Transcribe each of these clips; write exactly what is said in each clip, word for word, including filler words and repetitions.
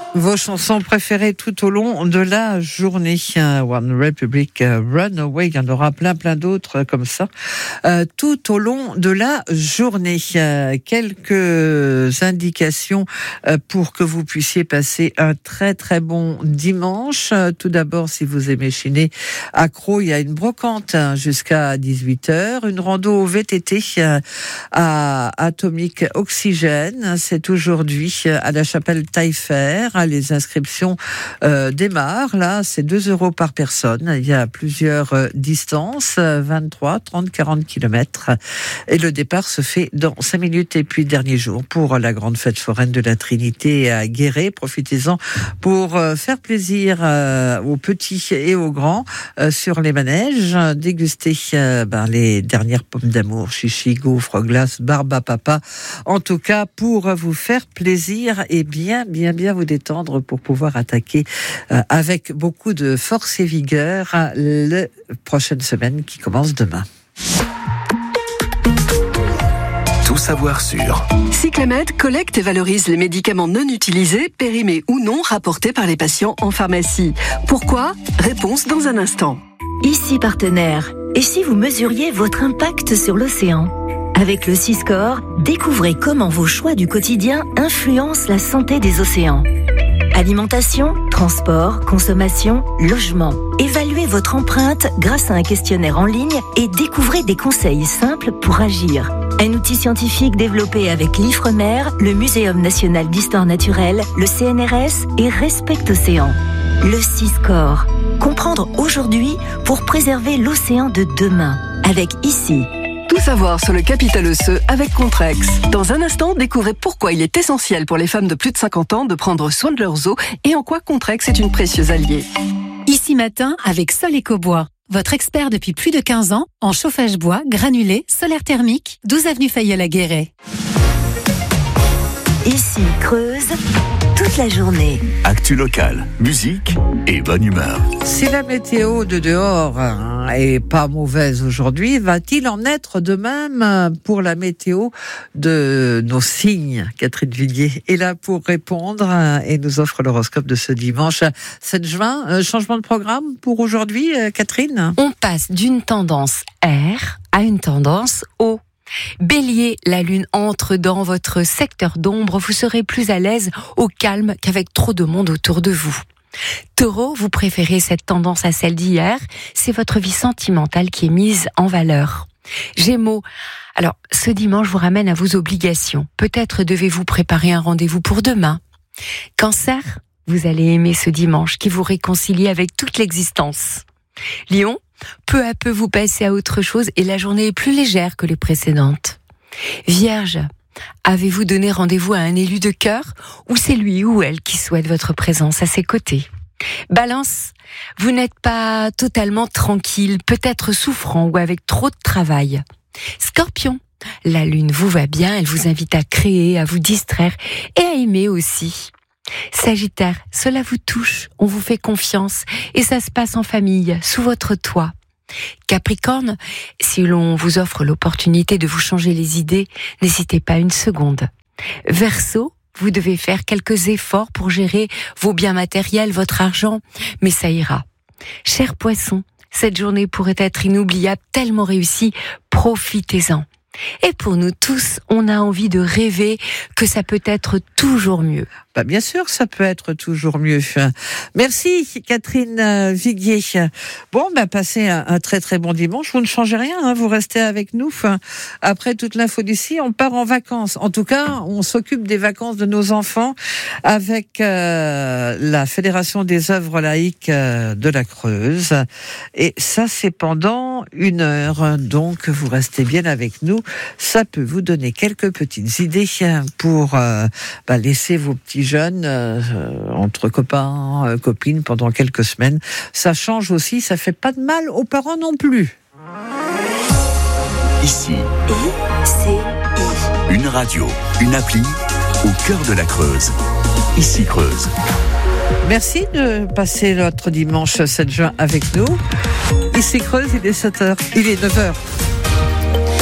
Vos chansons préférées tout au long de la journée. One Republic, Runaway, il y en aura plein plein d'autres comme ça, euh, tout au long de la journée. Euh, quelques indications euh, pour que vous puissiez passer un très très bon dimanche. Euh, tout d'abord, si vous aimez chiner à Crau, il y a une brocante hein, jusqu'à dix-huit heures, une rando V T T euh, à Atomique Oxygène. C'est aujourd'hui à la chapelle Taillefer. Les inscriptions euh, démarrent, là, c'est deux euros par personne. Il y a plusieurs euh, distances, vingt-trois, trente, quarante kilomètres. Et le départ se fait dans cinq minutes. Et puis, dernier jour pour la grande fête foraine de la Trinité à Guéret. Profitez-en pour euh, faire plaisir euh, aux petits et aux grands euh, sur les manèges. Déguster euh, ben, les dernières pommes d'amour, chichi, gaufres, glaces, barbe à papa. En tout cas, pour vous faire plaisir et bien, bien, bien vous détendre pour pouvoir attaquer euh, avec beaucoup de force et vigueur la prochaine semaine qui commence demain. Tout savoir sur Cyclamed collecte et valorise les médicaments non utilisés, périmés ou non, rapportés par les patients en pharmacie. Pourquoi ? Réponse dans un instant. Ici partenaire. Et si vous mesuriez votre impact sur l'océan ? Avec le Siscore, découvrez comment vos choix du quotidien influencent la santé des océans. Alimentation, transport, consommation, logement. Évaluez votre empreinte grâce à un questionnaire en ligne et découvrez des conseils simples pour agir. Un outil scientifique développé avec l'Ifremer, le Muséum national d'histoire naturelle, le C N R S et Respect Océan. Le Siscore. Comprendre aujourd'hui pour préserver l'océan de demain. Avec ici. Tout savoir sur le capital osseux avec Contrex. Dans un instant, découvrez pourquoi il est essentiel pour les femmes de plus de cinquante ans de prendre soin de leurs os et en quoi Contrex est une précieuse alliée. Ici matin avec Sol Ecobois, votre expert depuis plus de quinze ans en chauffage bois, granulé, solaire thermique, douze avenue Fayeul à Guéret. Ici Creuse, toute la journée. Actu locale, musique et bonne humeur. Si la météo de dehors hein, est pas mauvaise aujourd'hui, va-t-il en être de même pour la météo de nos signes ? Catherine Villiers est là pour répondre et nous offre l'horoscope de ce dimanche sept juin. Euh, changement de programme pour aujourd'hui, euh, Catherine ? On passe d'une tendance R à une tendance O. Bélier, la lune entre dans votre secteur d'ombre, vous serez plus à l'aise au calme qu'avec trop de monde autour de vous. Taureau, vous préférez cette tendance à celle d'hier, c'est votre vie sentimentale qui est mise en valeur. Gémeaux, alors ce dimanche vous ramène à vos obligations, peut-être devez-vous préparer un rendez-vous pour demain. Cancer, vous allez aimer ce dimanche qui vous réconcilie avec toute l'existence. Lion, peu à peu vous passez à autre chose et la journée est plus légère que les précédentes. Vierge, avez-vous donné rendez-vous à un élu de cœur ou c'est lui ou elle qui souhaite votre présence à ses côtés ? Balance, vous n'êtes pas totalement tranquille, peut-être souffrant ou avec trop de travail. Scorpion, la lune vous va bien, elle vous invite à créer, à vous distraire et à aimer aussi. Sagittaire, cela vous touche, on vous fait confiance et ça se passe en famille, sous votre toit. Capricorne, si l'on vous offre l'opportunité de vous changer les idées, n'hésitez pas une seconde. Verseau, vous devez faire quelques efforts pour gérer vos biens matériels, votre argent, mais ça ira. Cher Poisson, cette journée pourrait être inoubliable, tellement réussie, profitez-en. Et pour nous tous, on a envie de rêver que ça peut être toujours mieux. Bah bien sûr, ça peut être toujours mieux. Merci Catherine Viguier. Bon, bah passez un, un très très bon dimanche. Vous ne changez rien, hein, vous restez avec nous. Après toute l'info d'ici, on part en vacances. En tout cas, on s'occupe des vacances de nos enfants avec euh, la Fédération des œuvres laïques euh, de la Creuse. Et ça, c'est pendant une heure. Donc, vous restez bien avec nous. Ça peut vous donner quelques petites idées pour euh, bah, laisser vos petits jeunes euh, entre copains, euh, copines pendant quelques semaines. Ça change aussi, ça fait pas de mal aux parents non plus. Ici, I C I. une radio, une appli au cœur de la Creuse. Ici Creuse. Merci de passer notre dimanche sept juin avec nous. Ici Creuse, il est sept heures, il est neuf heures.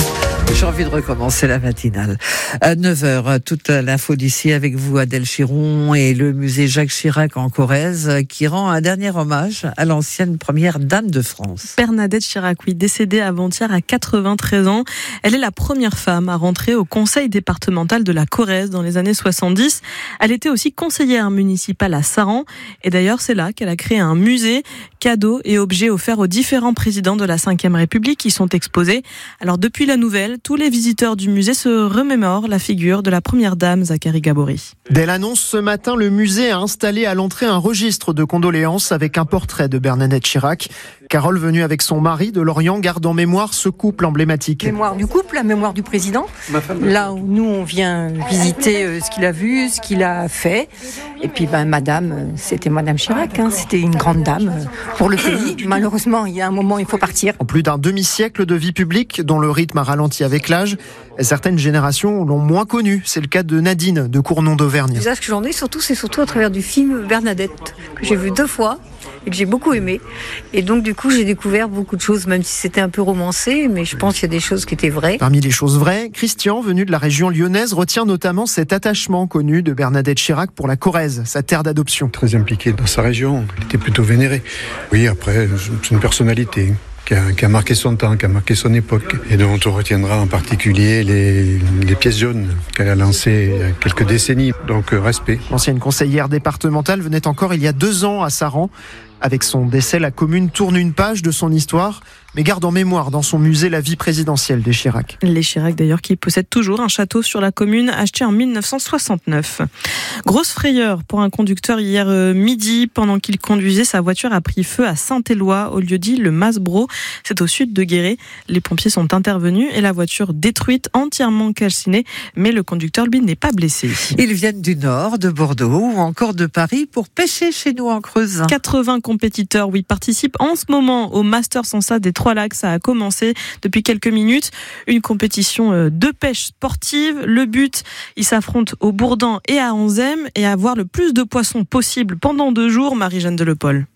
J'ai envie de recommencer la matinale. À neuf heures, toute l'info d'ici avec vous, Adèle Chiron, et le musée Jacques Chirac en Corrèze, qui rend un dernier hommage à l'ancienne première dame de France. Bernadette Chirac, oui, décédée avant-hier à quatre-vingt-treize ans. Elle est la première femme à rentrer au conseil départemental de la Corrèze dans les années soixante-dix. Elle était aussi conseillère municipale à Saran. Et d'ailleurs, c'est là qu'elle a créé un musée, cadeaux et objets offerts aux différents présidents de la cinquième République qui sont exposés. Alors, depuis la nouvelle, tous les visiteurs du musée se remémorent la figure de la première dame, Zachary Gabory. Dès l'annonce ce matin, le musée a installé à l'entrée un registre de condoléances avec un portrait de Bernadette Chirac. Carole, venue avec son mari de Lorient, garde en mémoire ce couple emblématique. Mémoire du couple, la mémoire du président. Là où nous, on vient visiter ce qu'il a vu, ce qu'il a fait. Et puis, ben, madame, c'était madame Chirac, hein, c'était une grande dame pour le pays. Malheureusement, il y a un moment, il faut partir. En plus d'un demi-siècle de vie publique, dont le rythme a ralenti avec l'âge, certaines générations l'ont moins connue. C'est le cas de Nadine, de Cournon d'Auvergne. L'usage que j'en ai, surtout, c'est surtout à travers du film Bernadette, que j'ai vu deux fois et que j'ai beaucoup aimé. Et donc, du coup, j'ai découvert beaucoup de choses, même si c'était un peu romancé, mais je pense qu'il y a des choses qui étaient vraies. Parmi les choses vraies, Christian, venu de la région lyonnaise, retient notamment cet attachement connu de Bernadette Chirac pour la Corrèze, sa terre d'adoption. Très impliqué dans sa région, il était plutôt vénéré. Oui, après, c'est une personnalité qui a, qui a marqué son temps, qui a marqué son époque, et dont on retiendra en particulier les, les pièces jaunes qu'elle a lancées il y a quelques décennies. Donc, euh, respect. L'ancienne conseillère départementale venait encore il y a deux ans à Saran. Avec son décès, la commune tourne une page de son histoire, mais garde en mémoire dans son musée la vie présidentielle des Chirac. Les Chirac d'ailleurs qui possèdent toujours un château sur la commune acheté en mille neuf cent soixante-neuf. Grosse frayeur pour un conducteur hier midi. Pendant qu'il conduisait, sa voiture a pris feu à Saint-Éloi, au lieu dit le Masbro. C'est au sud de Guéret. Les pompiers sont intervenus et la voiture détruite, entièrement calcinée. Mais le conducteur, lui, n'est pas blessé. Ils viennent du Nord, de Bordeaux ou encore de Paris pour pêcher chez nous en Creuse. quatre-vingts compétiteurs, oui, participent en ce moment au Master Sansa des Trois-Lacs. Ça a commencé depuis quelques minutes. Une compétition de pêche sportive. Le but, ils s'affrontent au Bourdan et à Onzem et à avoir le plus de poissons possible pendant deux jours. Marie-Jeanne Delepol.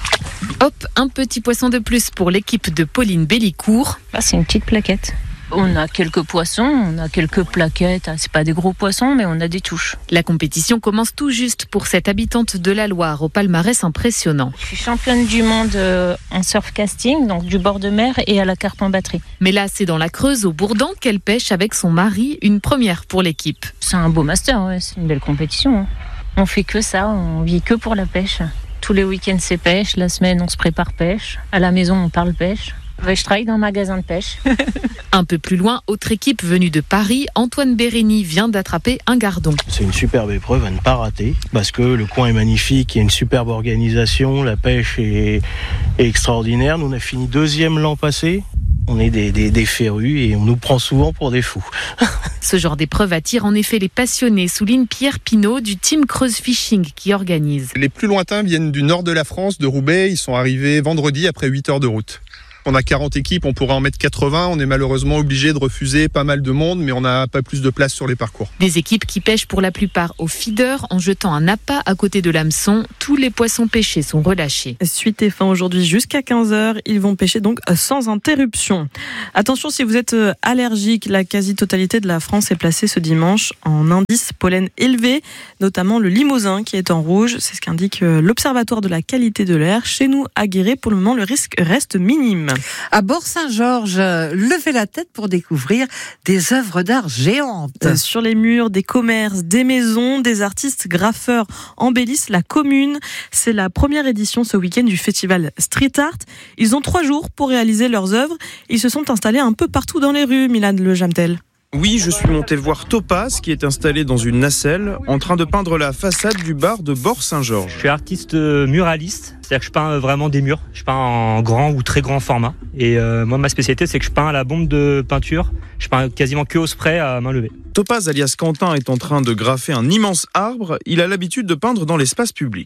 Hop, un petit poisson de plus pour l'équipe de Pauline Bellicourt. Là, c'est une petite plaquette. On a quelques poissons, on a quelques plaquettes. C'est pas des gros poissons, mais on a des touches. La compétition commence tout juste pour cette habitante de la Loire, au palmarès impressionnant. Je suis championne du monde en surfcasting, donc du bord de mer et à la carpe en batterie. Mais là, c'est dans la Creuse, au Bourdan, qu'elle pêche avec son mari, une première pour l'équipe. C'est un beau master, ouais, c'est une belle compétition. Hein. On fait que ça, on vit que pour la pêche. Tous les week-ends, c'est pêche. La semaine, on se prépare pêche. À la maison, on parle pêche. Je travaille dans un magasin de pêche. Un peu plus loin, autre équipe venue de Paris, Antoine Bérény vient d'attraper un gardon. C'est une superbe épreuve à ne pas rater parce que le coin est magnifique, il y a une superbe organisation, la pêche est, est extraordinaire. Nous on a fini deuxième l'an passé. On est des, des, des férus et on nous prend souvent pour des fous. Ce genre d'épreuve attire en effet les passionnés, souligne Pierre Pinault du Team Creuse Fishing qui organise. Les plus lointains viennent du nord de la France, de Roubaix. Ils sont arrivés vendredi après huit heures de route. On a quarante équipes, on pourrait en mettre quatre-vingts. On est malheureusement obligé de refuser pas mal de monde, mais on n'a pas plus de place sur les parcours. Des équipes qui pêchent pour la plupart au feeder en jetant un appât à côté de l'hameçon. Tous les poissons pêchés sont relâchés. Suite et fin aujourd'hui jusqu'à quinze heures. Ils vont pêcher donc sans interruption. Attention, si vous êtes allergique, la quasi-totalité de la France est placée ce dimanche en indice pollen élevé, notamment le Limousin qui est en rouge. C'est ce qu'indique l'Observatoire de la qualité de l'air. Chez nous, à Guéret, pour le moment, le risque reste minime. À Bort-Saint-Georges, levez la tête pour découvrir des œuvres d'art géantes. Euh, sur les murs des commerces, des maisons, des artistes graffeurs embellissent la commune. C'est la première édition ce week-end du festival Street Art. Ils ont trois jours pour réaliser leurs œuvres. Ils se sont installés un peu partout dans les rues, Milan Le Jamtel. Oui, je suis monté voir Topaz, qui est installé dans une nacelle, en train de peindre la façade du bar de Bort-Saint-Georges. Je suis artiste muraliste, c'est-à-dire que je peins vraiment des murs. Je peins en grand ou très grand format. Et euh, moi, ma spécialité, c'est que je peins à la bombe de peinture. Je peins quasiment que au spray à main levée. Topaz, alias Quentin, est en train de graffer un immense arbre. Il a l'habitude de peindre dans l'espace public.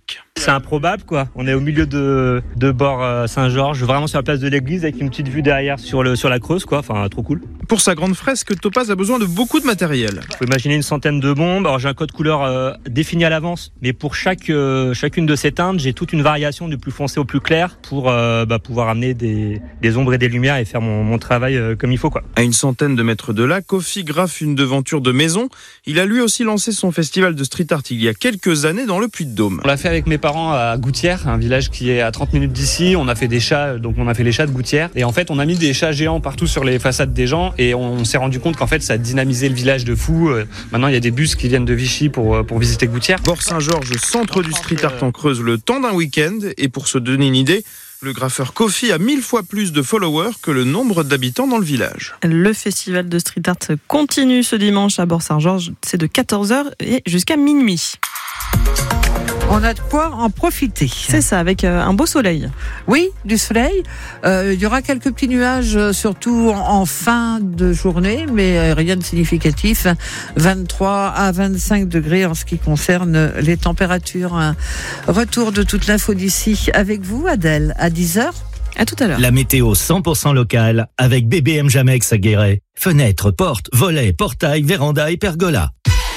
c'est improbable quoi. On est au milieu de, de bord Saint-Georges, vraiment sur la place de l'église avec une petite vue derrière sur, le, sur la Creuse quoi. Enfin, trop cool. Pour sa grande fresque, Topaz a besoin de beaucoup de matériel. Vous pouvez imaginer une centaine de bombes. Alors j'ai un code couleur euh, défini à l'avance, mais pour chaque, euh, chacune de ces teintes, j'ai toute une variation du plus foncé au plus clair pour euh, bah, pouvoir amener des, des ombres et des lumières et faire mon, mon travail euh, comme il faut quoi. À une centaine de mètres de là, Kofi graffe une devanture de maison. Il a lui aussi lancé son festival de street art il y a quelques années dans le Puy-de-Dôme. On l'a fait avec mes parents à Gouttières, un village qui est à trente minutes d'ici. On a fait des chats, donc on a fait les chats de Gouttières. Et en fait, on a mis des chats géants partout sur les façades des gens et on, on s'est rendu compte qu'en fait, ça a dynamisé le village de fou. Maintenant, il y a des bus qui viennent de Vichy pour, pour visiter Gouttières. Bord Saint-Georges, centre du street art en Creuse, le temps d'un week-end. Et pour se donner une idée, le graffeur Kofi a mille fois plus de followers que le nombre d'habitants dans le village. Le festival de street art continue ce dimanche à Bord-Saint-Georges. C'est de quatorze heures et jusqu'à minuit. On a de quoi en profiter. C'est ça, avec un beau soleil. Oui, du soleil. Euh, il y aura quelques petits nuages, surtout en, en fin de journée, mais rien de significatif. vingt-trois à vingt-cinq degrés en ce qui concerne les températures. Retour de toute l'info d'ici avec vous, Adèle, à dix heures. À tout à l'heure. La météo cent pour cent locale avec B B M Jamex à Guéret. Fenêtres, portes, volets, portails, vérandas et pergolas.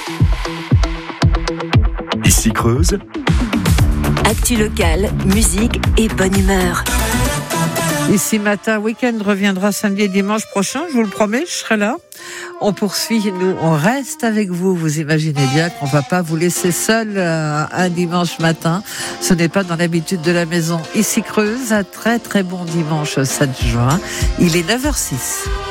Ici Creuse. Actu locale, musique et bonne humeur. Ici Matin Week-end reviendra samedi et dimanche prochain, je vous le promets, je serai là. On poursuit, nous, on reste avec vous. Vous imaginez bien qu'on va pas vous laisser seul euh, un dimanche matin. Ce n'est pas dans l'habitude de la maison. Ici Creuse, un très très bon dimanche sept juin. Il est neuf heures zéro six.